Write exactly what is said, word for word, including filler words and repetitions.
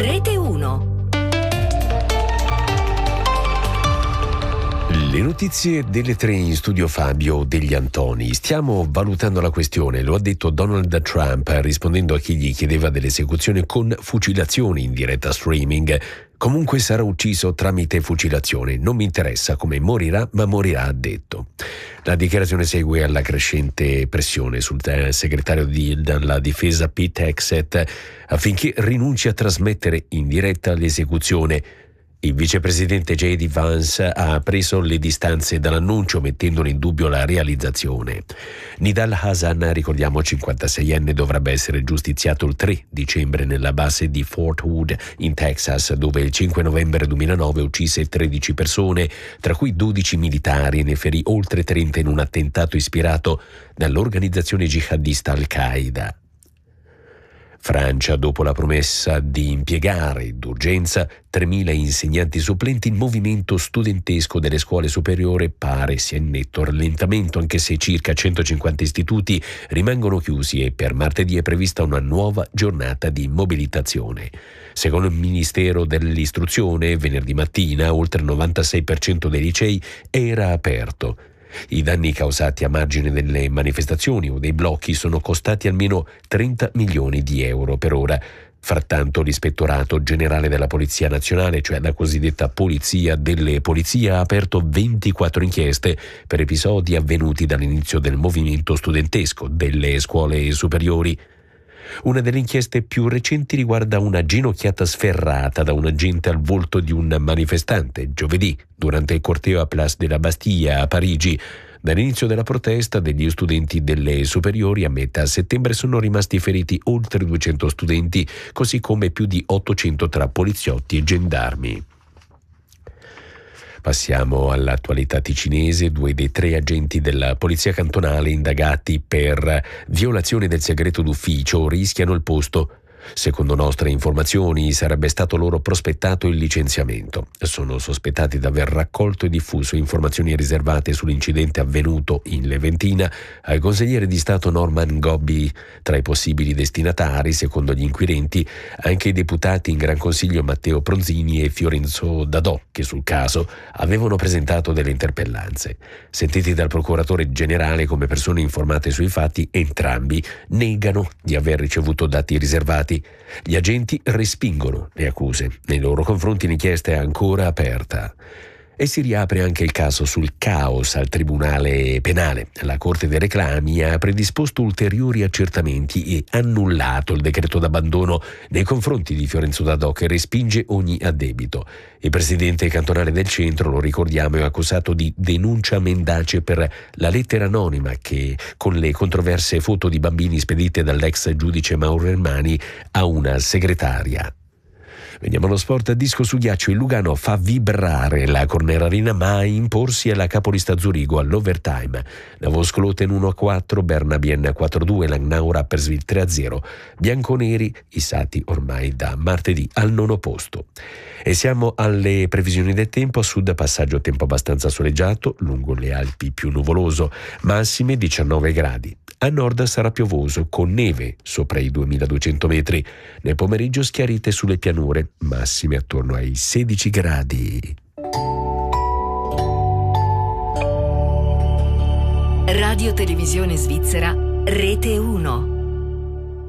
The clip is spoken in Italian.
Rete uno. Le notizie delle tre in studio Fabio Degli Antoni. Stiamo valutando la questione, lo ha detto Donald Trump rispondendo a chi gli chiedeva dell'esecuzione con fucilazioni in diretta streaming. Comunque sarà ucciso tramite fucilazione, non mi interessa come morirà, ma morirà, ha detto. La dichiarazione segue alla crescente pressione sul segretario della difesa Pete Hegseth affinché rinunci a trasmettere in diretta l'esecuzione. Il vicepresidente J D Vance ha preso le distanze dall'annuncio mettendone in dubbio la realizzazione. Nidal Hasan, ricordiamo cinquantaseienne, dovrebbe essere giustiziato il tre dicembre nella base di Fort Hood in Texas, dove il cinque novembre duemilanove uccise tredici persone, tra cui dodici militari, e ne ferì oltre trenta in un attentato ispirato dall'organizzazione jihadista Al-Qaeda. Francia, dopo la promessa di impiegare d'urgenza tremila insegnanti supplenti, il movimento studentesco delle scuole superiori pare sia in netto rallentamento, anche se circa centocinquanta istituti rimangono chiusi e per martedì è prevista una nuova giornata di mobilitazione. Secondo il Ministero dell'Istruzione, venerdì mattina oltre il novantasei per cento dei licei era aperto. I danni causati a margine delle manifestazioni o dei blocchi sono costati almeno trenta milioni di euro per ora. Frattanto l'Ispettorato Generale della Polizia Nazionale, cioè la cosiddetta Polizia delle Polizie, ha aperto ventiquattro inchieste per episodi avvenuti dall'inizio del movimento studentesco delle scuole superiori. Una delle inchieste più recenti riguarda una ginocchiata sferrata da un agente al volto di un manifestante giovedì durante il corteo a Place de la Bastille a Parigi. Dall'inizio della protesta degli studenti delle superiori a metà settembre sono rimasti feriti oltre duecento studenti, così come più di ottocento tra poliziotti e gendarmi. Passiamo all'attualità ticinese. Due dei tre agenti della polizia cantonale indagati per violazione del segreto d'ufficio rischiano il posto. Secondo nostre informazioni sarebbe stato loro prospettato il licenziamento. Sono sospettati di aver raccolto e diffuso informazioni riservate sull'incidente avvenuto in Leventina al consigliere di Stato Norman Gobbi. Tra i possibili destinatari, secondo gli inquirenti, anche i deputati in Gran Consiglio Matteo Pronzini e Fiorenzo Dadò, che sul caso avevano presentato delle interpellanze. Sentiti dal procuratore generale come persone informate sui fatti, entrambi negano di aver ricevuto dati riservati. Gli agenti respingono le accuse. Nei loro confronti l'inchiesta è ancora aperta. E si riapre anche il caso sul caos al Tribunale Penale. La Corte dei Reclami ha predisposto ulteriori accertamenti e annullato il decreto d'abbandono nei confronti di Fiorenzo Dadò, che respinge ogni addebito. Il presidente cantonale del centro, lo ricordiamo, è accusato di denuncia mendace per la lettera anonima che, con le controverse foto di bambini spedite dall'ex giudice Mauro Ermani a una segretaria. Veniamo allo sport. A disco su ghiaccio il Lugano fa vibrare la Corner Arena, ma a imporsi alla capolista Zurigo all'overtime. La Voskloten uno a quattro, Berna Bienne quattro a due, Langnau Rapperswil tre a zero. Bianconeri issati ormai da martedì al nono posto. E siamo alle previsioni del tempo. A sud passaggio tempo abbastanza soleggiato, lungo le Alpi più nuvoloso, massime diciannove gradi. A nord sarà piovoso con neve sopra i duemiladuecento metri. Nel pomeriggio schiarite sulle pianure, massime attorno ai sedici gradi. Radio Televisione Svizzera, Rete uno.